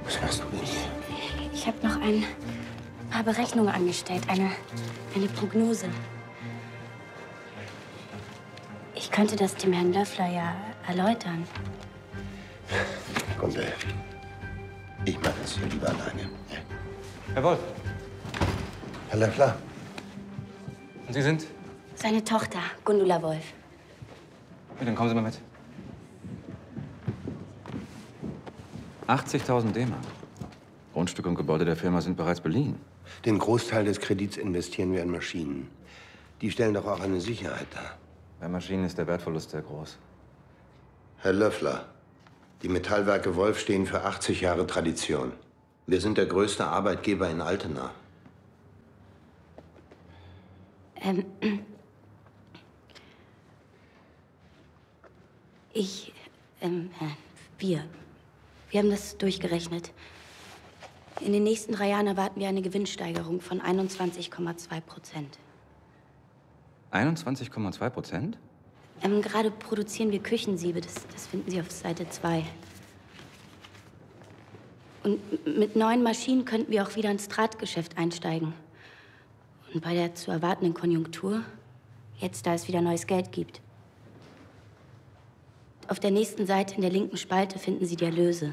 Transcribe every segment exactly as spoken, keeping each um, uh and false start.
Was machst du denn hier? Ich habe noch ein paar Berechnungen angestellt, eine, eine Prognose. Ich könnte das dem Herrn Löffler ja erläutern. Kumpel, ich mache es hier lieber alleine. Herr Wolf. Herr Löffler. Und Sie sind? Seine Tochter, Gundula Wolf. Ja, dann kommen Sie mal mit. achtzigtausend D-Mark. Grundstück und Gebäude der Firma sind bereits beliehen. Den Großteil des Kredits investieren wir in Maschinen. Die stellen doch auch eine Sicherheit dar. Bei Maschinen ist der Wertverlust sehr groß. Herr Löffler, die Metallwerke Wolf stehen für achtzig Jahre Tradition. Wir sind der größte Arbeitgeber in Altena. Ähm, ich, ähm, äh, wir. Wir haben das durchgerechnet. In den nächsten drei Jahren erwarten wir eine Gewinnsteigerung von einundzwanzig Komma zwei Prozent. einundzwanzig Komma zwei Prozent? Ähm, gerade produzieren wir Küchensiebe. Das, das finden Sie auf Seite zwei. Und mit neuen Maschinen könnten wir auch wieder ins Drahtgeschäft einsteigen. Und bei der zu erwartenden Konjunktur, jetzt da es wieder neues Geld gibt. Auf der nächsten Seite in der linken Spalte finden Sie die Erlöse.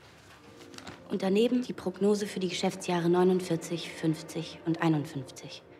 Und daneben die Prognose für die Geschäftsjahre neunundvierzig, fünfzig und einundfünfzig.